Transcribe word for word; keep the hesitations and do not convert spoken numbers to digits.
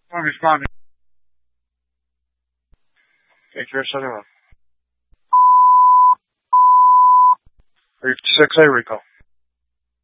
I'm responding. Take care, seven one. Three six eight Rico.